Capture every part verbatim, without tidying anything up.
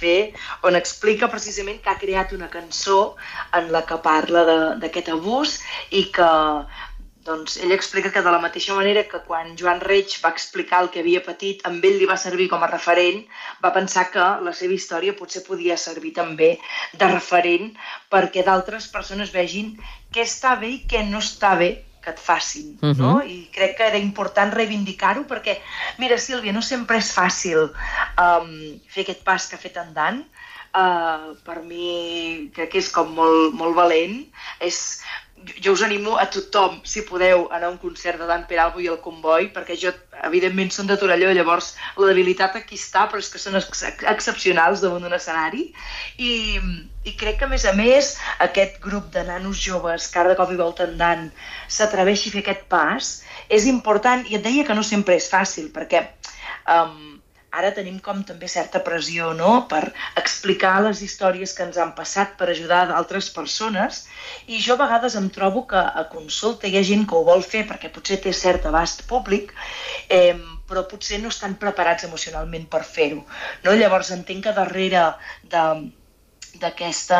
fer, on explica precisament que ha creat una cançó en la que parla d'aquest abús i que doncs, ell explica que de la mateixa manera que quan Joan Reig va explicar el que havia patit, amb ell li va servir com a referent, va pensar que la seva història potser podia servir també de referent perquè d'altres persones vegin què està bé i què no està bé que et facin, uh-huh. no? I crec que era important reivindicar-ho perquè, mira, Sílvia, no sempre és fàcil um, fer aquest pas que ha fet en Dan. Uh, per mi crec que és com molt, molt valent. És... Jo us animo a tothom, si podeu, anar a un concert de Dan Peralbo i el Comboi, perquè jo, evidentment, són de Torelló, llavors la debilitat aquí està, però és que són ex excepcionals damunt d'un escenari. I, I crec que, a més a més, aquest grup de nanos joves, que ara de cop i volta en Dan, s'atreveixi a fer aquest pas, és important, i et deia que no sempre és fàcil, perquè... Um, Ara tenim com també certa pressió, no?, per explicar les històries que ens han passat per ajudar d'altres persones, i jo a vegades em trobo que a consulta hi ha gent que ho vol fer perquè potser té cert abast públic, eh, però potser no estan preparats emocionalment per fer-ho, no? Llavors entenc que darrere de... d'aquesta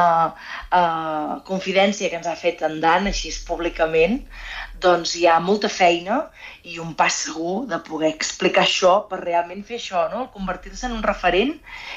uh, confidència que ens ha fet en Dan, així públicament, doncs hi ha molta feina i un pas segur de poder explicar això per realment fer això, no? Convertir-se en un referent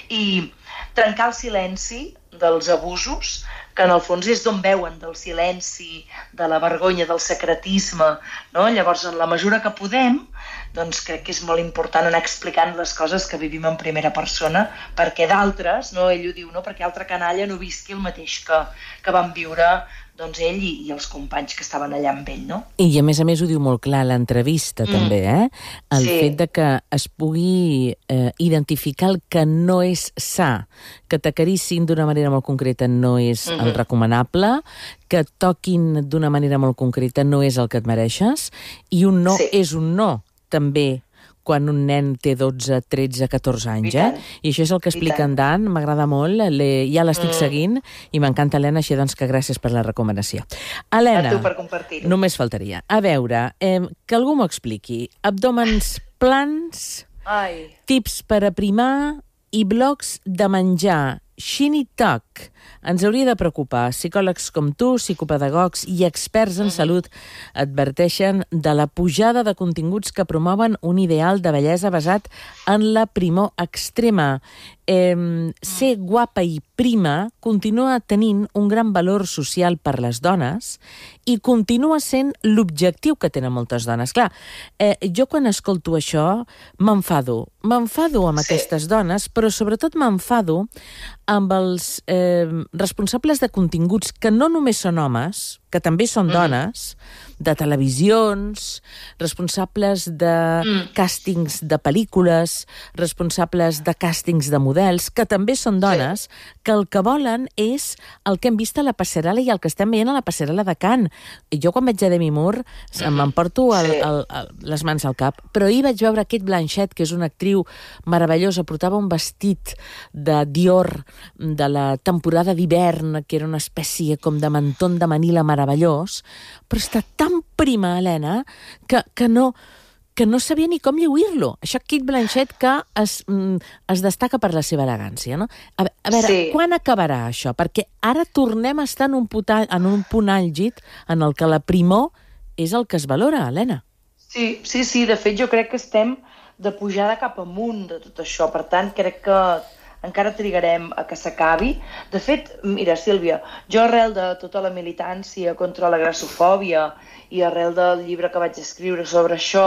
i trencar el silenci dels abusos, que en el fons és d'on veuen, del silenci, de la vergonya, del secretisme, no? Llavors, en la mesura que podem, doncs crec que és molt important anar explicant les coses que vivim en primera persona, perquè d'altres, no, ell ho diu, no, perquè altra canalla no visqui el mateix que, que van viure doncs ell i, i els companys que estaven allà amb ell, no? I a més a més ho diu molt clar a l'entrevista, mm. també, eh? El sí. fet de que es pugui eh, identificar el que no és sa, que t'acaricin d'una manera molt concreta no és mm-hmm. el recomanable, que et toquin d'una manera molt concreta no és el que et mereixes, i un no sí. és un no, també, quan un nen té dotze, tretze, catorze anys, eh? I això és el que explica en Dan, m'agrada molt, ja l'estic mm. seguint, i m'encanta, Helena, així doncs que gràcies per la recomanació. Helena, a tu per compartir-ho. Només faltaria. A veure, eh, que algú m'ho expliqui. Abdòmens plans, Ai. tips per aprimar i blocs de menjar. Shinny Talk. Ens hauria de preocupar. Psicòlegs com tu, psicopedagogs i experts en salut adverteixen de la pujada de continguts que promouen un ideal de bellesa basat en la primor extrema. Eh, ser guapa i prima continua tenint un gran valor social per les dones i continua sent l'objectiu que tenen moltes dones. Clar, eh, jo quan escolto això m'enfado. M'enfado amb sí. aquestes dones, però sobretot m'enfado amb els eh, responsables de continguts que no només són homes, que també són dones, de televisions, responsables de mm. càstings de pel·lícules, responsables de càstings de models, que també són dones, sí. que el que volen és el que hem vist a la passarel·la i el que estem veient a la passarel·la de Cannes. Jo quan veig a Demi Moore m'emporto el, el, el, les mans al cap, però ahir vaig veure Cate Blanchett, que és una actriu meravellosa, portava un vestit de Dior de la temporada d'hivern, que era una espècie com de mantón de Manila meravellós, però està tan prima, Helena, que, que, no, que no sabia ni com lluir-lo. Això Cate Blanchett que es, es destaca per la seva elegància, no? A, a veure, sí. quan acabarà això? Perquè ara tornem a estar en un, punt, en un punt àlgid en el que la primor és el que es valora, Helena. Sí, sí, sí, de fet jo crec que estem de pujada cap amunt de tot això, per tant crec que encara trigarem a que s'acabi. De fet, mira, Sílvia, jo arrel de tota la militància contra la grassofòbia i arrel del llibre que vaig escriure sobre això,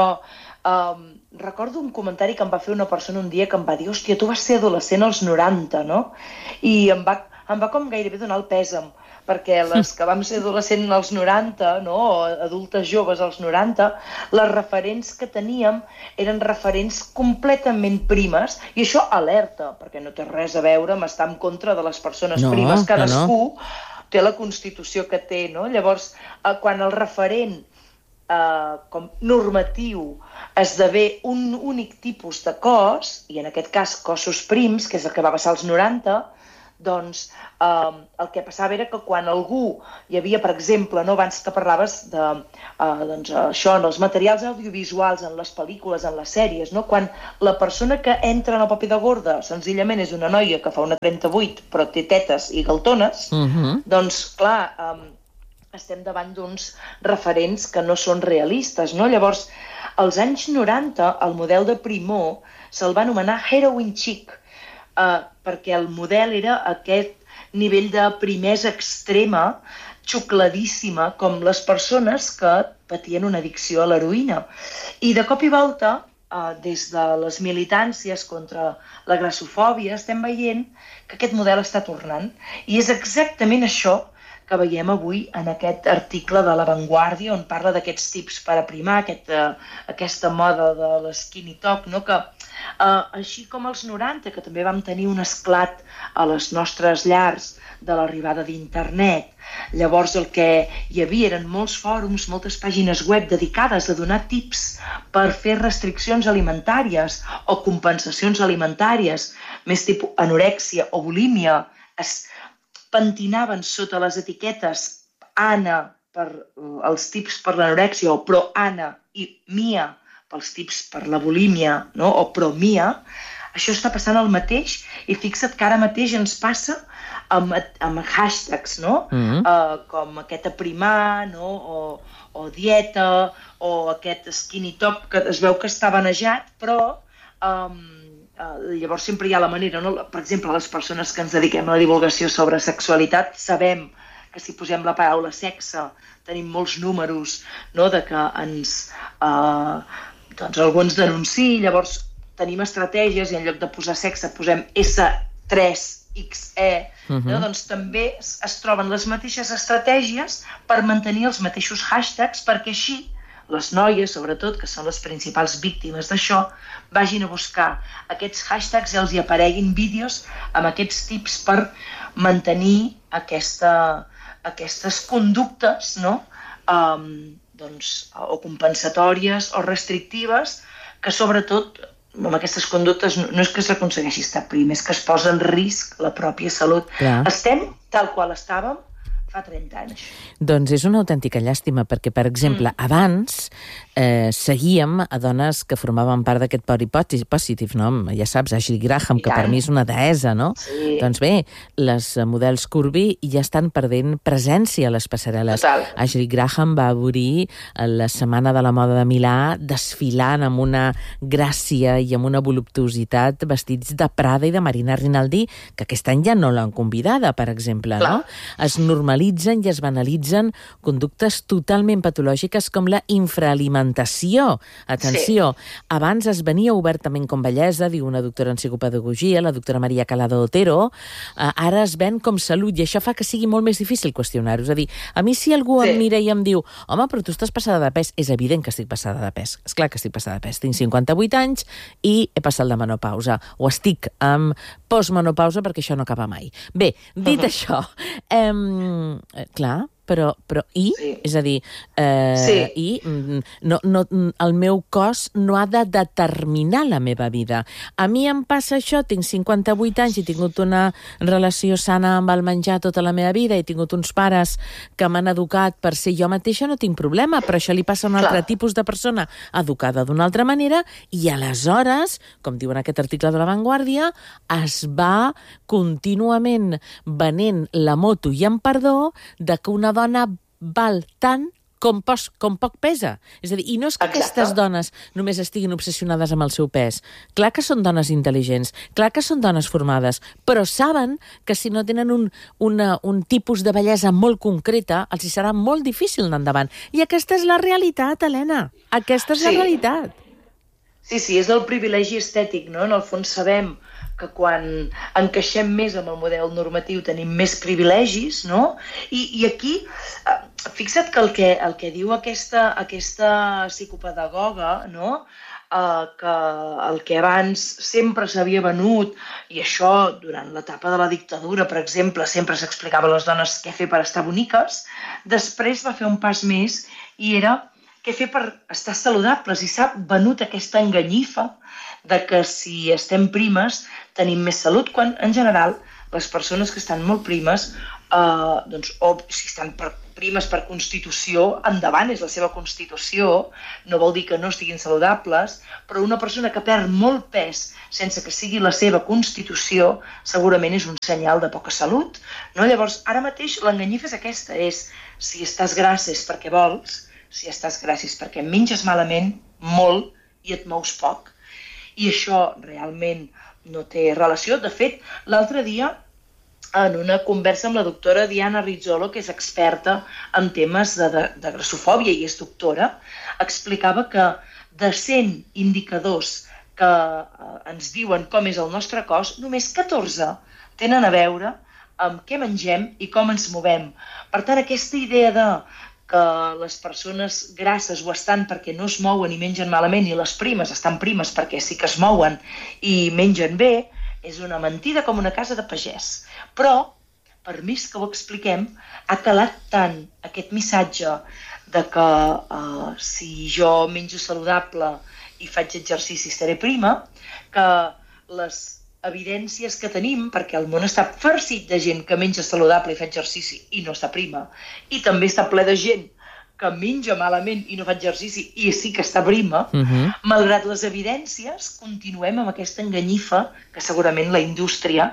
um, recordo un comentari que em va fer una persona un dia que em va dir hòstia, tu vas ser adolescent als noranta, no? I em va, em va com gairebé donar el pèsam, perquè les que vam ser adolescents als noranta, no? O adultes joves als noranta, les referents que teníem eren referents completament primes, i això alerta, perquè no té res a veure amb estar en contra de les persones no, primes, cadascú no. té la constitució que té, no? Llavors, quan el referent eh, com normatiu esdevé un únic tipus de cos, i en aquest cas cossos prims, que és el que va passar als noranta, doncs eh, el que passava era que quan algú hi havia, per exemple, no, abans que parlaves de eh, doncs, això, en els materials audiovisuals, en les pel·lícules, en les sèries, no? Quan la persona que entra en el paper de gorda senzillament és una noia que fa una trenta-vuit però té tetes i galtones, uh-huh. doncs clar, eh, estem davant d'uns referents que no són realistes, no? Llavors, als anys noranta, el model de Primor se'l va anomenar Heroin Chic, eh, perquè el model era aquest nivell de primesa extrema, xucladíssima, com les persones que patien una addicció a l'heroïna. I de cop i volta, eh, des de les militàncies contra la grassofòbia, estem veient que aquest model està tornant. I és exactament això que veiem avui en aquest article de La Vanguardia, on parla d'aquests tips per aprimar, aquest, uh, aquesta moda de l'eskinny talk, no? Que uh, així com als noranta, que també vam tenir un esclat a les nostres llars de l'arribada d'internet, llavors el que hi havia eren molts fòrums, moltes pàgines web dedicades a donar tips per fer restriccions alimentàries o compensacions alimentàries, més tipus anorèxia o bulímia, es pentinaven sota les etiquetes Anna per els tips per l'anorèxia o pro Anna i Mia pels tips per la bulímia, no? O pro Mia. Això està passant el mateix i fixa't que ara mateix ens passa amb, amb hashtags, no? Mm-hmm. uh, com aquest aprimar, no? o, o dieta, o aquest skinny top que es veu que està banejat, però um, Uh, llavors sempre hi ha la manera, no? Per exemple, les persones que ens dediquem a la divulgació sobre sexualitat sabem que si posem la paraula sexe tenim molts números, no? De que ens, uh, doncs algú ens denunciï, llavors tenim estratègies i en lloc de posar sexe posem esse tres ics e, uh-huh. no? Doncs també es, es troben les mateixes estratègies per mantenir els mateixos hashtags perquè així les noies, sobretot, que són les principals víctimes d'això, vagin a buscar aquests hashtags i els hi apareguin vídeos amb aquests tips per mantenir aquesta, aquestes conductes, no? um, doncs, o compensatòries o restrictives, que sobretot amb aquestes conductes no, no és que s'aconsegueixi estar prim, és que es posa en risc la pròpia salut. Clar. Estem tal qual estàvem fa trenta anys. Doncs és una autèntica llàstima, perquè, per exemple, mm. abans eh, seguíem a dones que formaven part d'aquest body positive, no? Ja saps, Ashley Graham, que per mi és una deessa, no? Sí. Doncs bé, les models curvy ja estan perdent presència a les passarel·les. Total. Ashley Graham va obrir la Setmana de la Moda de Milà desfilant amb una gràcia i amb una voluptuositat vestits de Prada i de Marina Rinaldi, que aquest any ja no l'han convidada, per exemple, Clar. no? Es normalitzen i es banalitzen conductes totalment patològiques com la infraalimentació. Atenció, sí. Abans es venia obertament com bellesa, diu una doctora en psicopedagogia, la doctora Maria Calado Otero, eh, ara es ven com salut, i això fa que sigui molt més difícil qüestionar-ho. És a dir, a mi si algú sí. em mira i em diu home, però tu estàs passada de pes, és evident que estic passada de pes. És clar que estic passada de pes. Tinc cinquanta-vuit anys i he passat la menopausa, o estic amb postmenopausa perquè això no acaba mai. Bé, dit uh-huh. això, eh, clar, però, però i? Sí. És a dir, eh, sí. i no, no, el meu cos no ha de determinar la meva vida. A mi em passa això, tinc cinquanta-vuit anys i he tingut una relació sana amb el menjar tota la meva vida, he tingut uns pares que m'han educat per ser jo mateixa, no tinc problema, però això li passa a un Clar. altre tipus de persona educada d'una altra manera, i aleshores, com diu en aquest article de La Vanguardia, es va contínuament venent la moto i en perdó de que una dona val tant com, pos, com poc pesa. És a dir, i no és que Exacte. aquestes dones només estiguin obsessionades amb el seu pes. Clar que són dones intel·ligents, clar que són dones formades, però saben que si no tenen un, una, un tipus de bellesa molt concreta, els hi serà molt difícil anar endavant. I aquesta és la realitat, Helena. Aquesta és sí. la realitat. Sí, sí, és el privilegi estètic, no? En el fons sabem que quan encaixem més amb el model normatiu tenim més privilegis, no? I, i aquí, fixa't que el que, el que diu aquesta, aquesta psicopedagoga, no? Uh, que el que abans sempre s'havia venut, i això durant l'etapa de la dictadura, per exemple, sempre s'explicava a les dones què fer per estar boniques, després va fer un pas més i era què fer per estar saludables, i s'ha venut aquesta enganyifa de que si estem primes tenim més salut, quan en general les persones que estan molt primes, eh, doncs, o si estan per, primes per constitució, endavant, és la seva constitució, no vol dir que no estiguin saludables, però una persona que perd molt pes sense que sigui la seva constitució, segurament és un senyal de poca salut. No? Llavors, ara mateix l'enganyifa és aquesta, és si estàs gras és perquè vols, si estàs gras és perquè menges malament, molt, i et mous poc. I això realment no té relació. De fet, l'altre dia, en una conversa amb la doctora Diana Rizzolo, que és experta en temes de, de, de grassofòbia i és doctora, explicava que de cent indicadors que eh, ens diuen com és el nostre cos, només catorze tenen a veure amb què mengem i com ens movem. Per tant, aquesta idea de que les persones grasses ho estan perquè no es mouen i mengen malament i les primes estan primes perquè sí que es mouen i mengen bé, és una mentida com una casa de pagès. Però, per més que ho expliquem, ha calat tant aquest missatge de que uh, si jo menjo saludable i faig exercici estaré prima, que les evidències que tenim, perquè el món està farcit de gent que menja saludable i fa exercici i no està prima, i també està ple de gent que menja malament i no fa exercici i sí que està prima, uh-huh. Malgrat les evidències, continuem amb aquesta enganyifa que segurament la indústria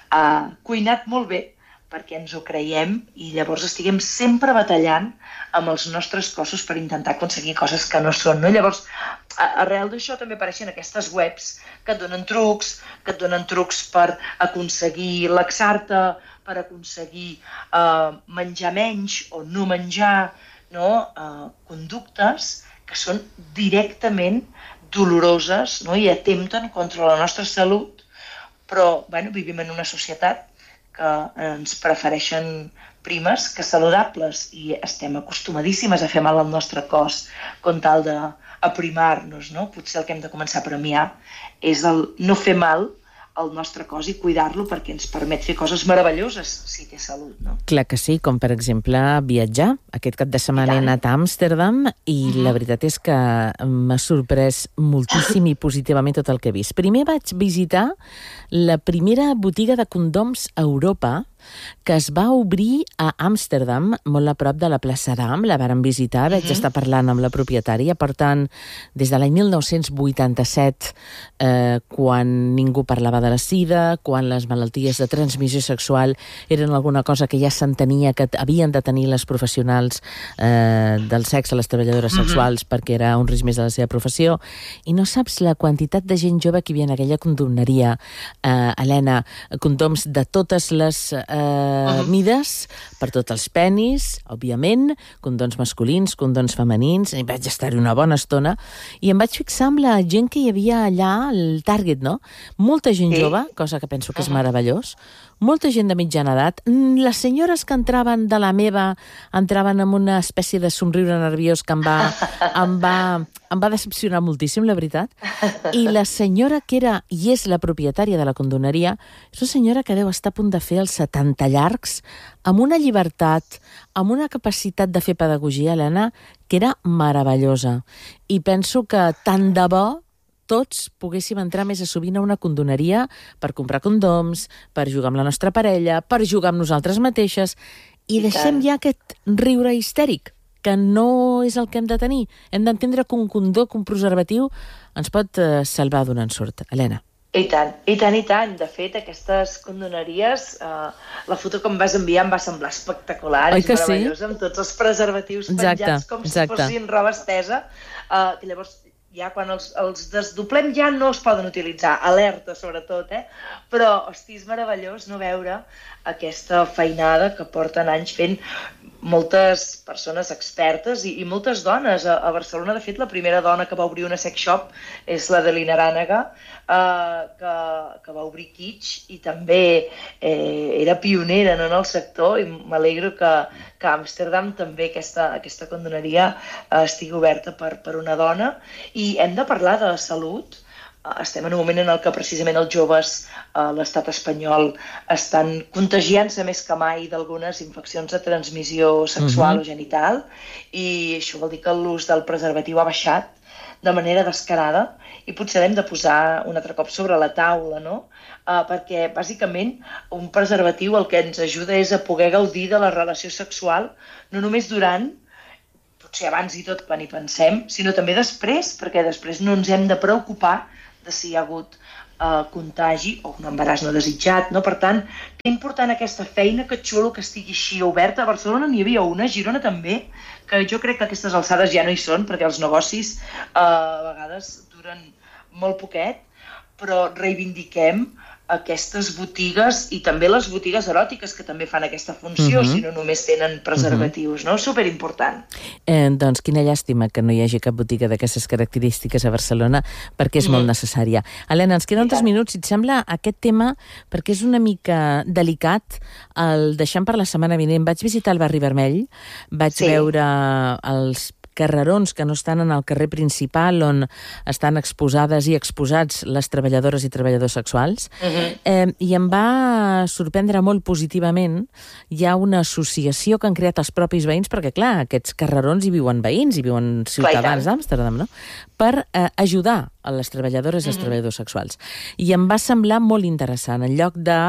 ha cuinat molt bé perquè ens ho creiem i llavors estiguem sempre batallant amb els nostres cossos per intentar aconseguir coses que no són. No? Llavors, arrel d'això també apareixen aquestes webs que et donen trucs, que et donen trucs per aconseguir laxar-te, per aconseguir uh, menjar menys o no menjar, no? Uh, conductes que són directament doloroses, no? I atempten contra la nostra salut, però bueno, vivim en una societat que ens prefereixen primes que saludables i estem acostumadíssimes a fer mal al nostre cos con tal d'aprimar-nos, no? Potser el que hem de començar a premiar és el no fer mal al nostre cos i cuidar-lo perquè ens permet fer coses meravelloses si té salut, no? Clar que sí, com per exemple viatjar. Aquest cap de setmana he anat a Amsterdam i uh-huh. La veritat és que m'ha sorprès moltíssim i positivament tot el que he vist. Primer vaig visitar la primera botiga de condoms a Europa que es va obrir a Amsterdam, molt a prop de la plaça Dam. La vàrem visitar, vaig uh-huh. estar parlant amb la propietària, per tant, des de l'any mil nou-cents vuitanta-set, eh, quan ningú parlava de la sida, quan les malalties de transmissió sexual eren alguna cosa que ja s'entenia que havien de tenir les professionals eh, del sexe, les treballadores uh-huh. sexuals, perquè era un risc més de la seva professió. I no saps la quantitat de gent jove que hi havia en aquella condoneria, eh, Helena, condoms de totes les eh, Uh, mides, per tots els penis, òbviament, condons masculins, condons femenins, i vaig estar-hi una bona estona, i em vaig fixar amb la gent que hi havia allà, el Target, no? Molta gent sí. jove, cosa que penso que és meravellós, molta gent de mitjana edat. Les senyores que entraven de la meva entraven amb una espècie de somriure nerviós que em va, em va, em va decepcionar moltíssim, la veritat. I la senyora que era, i és la propietària de la condoneria, és una senyora que deu estar a punt de fer els setanta llargs, amb una llibertat, amb una capacitat de fer pedagogia, Helena, que era meravellosa. I penso que tant de bo tots poguéssim entrar més a sovint a una condoneria per comprar condoms, per jugar amb la nostra parella, per jugar amb nosaltres mateixes, i, I deixem tant. Ja aquest riure histèric, que no és el que hem de tenir. Hem d'entendre que un condó, que un preservatiu, ens pot eh, salvar d'un ensurt. Helena. I tant, i tant, i tant. De fet, aquestes condoneries, eh, la foto que em vas enviar em va semblar espectacular, Oi és meravellosa, sí? Amb tots els preservatius penjats exacte, com exacte. Si fossin roba estesa, eh, que llavors ja quan els, els desdoblem ja no es poden utilitzar, alerta sobretot, eh? Però, hosti, és meravellós no veure aquesta feinada que porten anys fent moltes persones expertes i, i moltes dones. A, a Barcelona, de fet, la primera dona que va obrir una sex shop és la de Lina Arànega, eh, que, que va obrir Kitsch i també eh, era pionera, no, en el sector, i m'alegro que, que a Amsterdam també aquesta, aquesta condoneria eh, estigui oberta per, per una dona. I hem de parlar de salut. Estem en un moment en el que precisament els joves a l'estat espanyol estan contagiant-se més que mai d'algunes infeccions de transmissió sexual uh-huh. o genital, i això vol dir que l'ús del preservatiu ha baixat de manera descarada i potser l'hem de posar un altre cop sobre la taula, no? Uh, perquè, bàsicament, un preservatiu el que ens ajuda és a poder gaudir de la relació sexual, no només durant, potser abans i tot quan hi pensem, sinó també després, perquè després no ens hem de preocupar de si hi ha hagut uh, contagi o un embaràs no desitjat, no? Per tant, que important aquesta feina, que xulo que estigui així oberta. A Barcelona n'hi havia una, a Girona també, que jo crec que aquestes alçades ja no hi són, perquè els negocis uh, a vegades duren molt poquet, però reivindiquem aquestes botigues i també les botigues eròtiques que també fan aquesta funció, uh-huh. si no només tenen preservatius, uh-huh. no? Superimportant. Eh, doncs quina llàstima que no hi hagi cap botiga d'aquestes característiques a Barcelona, perquè és mm. molt necessària. Helena, ens queden dos minuts, si et sembla, aquest tema, perquè és una mica delicat, el deixem per la setmana vinent. Vaig visitar el barri Vermell, vaig sí. veure els carrerons que no estan en el carrer principal on estan exposades i exposats les treballadores i treballadors sexuals, uh-huh. eh, i em va sorprendre molt positivament. Hi ha una associació que han creat els propis veïns, perquè clar, aquests carrerons hi viuen veïns, hi viuen ciutadans d'Amsterdam, no? Per eh, ajudar a les treballadores i els uh-huh. treballadors sexuals. I em va semblar molt interessant. En lloc de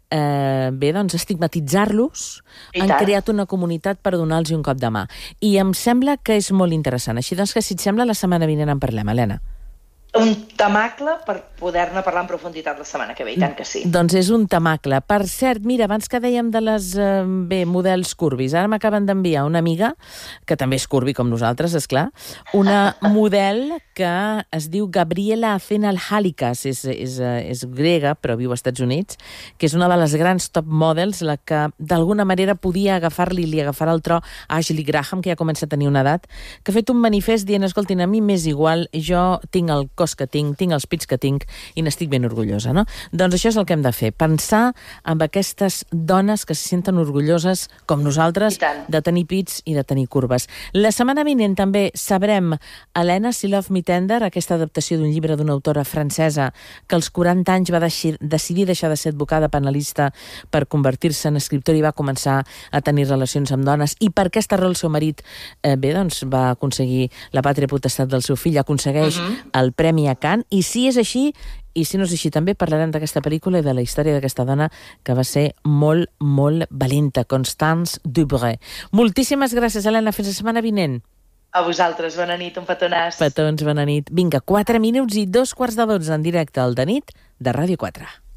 eh, bé, doncs, estigmatitzar-los, han creat una comunitat per donar-los un cop de mà. I em sembla que és molt interessant. Així doncs que, si et sembla, la setmana vinent en parlem, Helena. Un temacle per poder-ne parlar en profunditat la setmana que ve, i tant que sí. Doncs és un temacle. Per cert, mira, abans que dèiem de les, eh, bé, models curvis, ara m'acaben d'enviar una amiga, que també és curvi com nosaltres, esclar, una model que es diu Gabriela Azenal Halikas, és, és, és grega, però viu als Estats Units, que és una de les grans top models, la que d'alguna manera podia agafar-li, li agafar el tro a Ashley Graham, que ja comença a tenir una edat, que ha fet un manifest dient, escoltin, a mi m'és igual, jo tinc el cos que tinc, tinc els pits que tinc i n'estic ben orgullosa, no? Doncs això és el que hem de fer, pensar en aquestes dones que se senten orgulloses, com nosaltres, de tenir pits i de tenir curves. La setmana vinent també sabrem, Helena, si Love Me Tender, aquesta adaptació d'un llibre d'una autora francesa que als quaranta anys va deixir, decidir deixar de ser advocada penalista per convertir-se en escriptora i va començar a tenir relacions amb dones, i per aquesta raó el seu marit eh, bé, doncs, va aconseguir la pàtria potestat del seu fill, aconsegueix uh-huh. el Premi a Cannes, i si és així, i si no és així, també parlarem d'aquesta pel·lícula i de la història d'aquesta dona que va ser molt, molt valenta, Constance Dubreuil. Moltíssimes gràcies, Helena. Fins la setmana vinent. A vosaltres, bona nit, un petonàs. Petons, bona nit. Vinga, quatre minuts i dos quarts de dotze en directe al de nit de Ràdio quatre.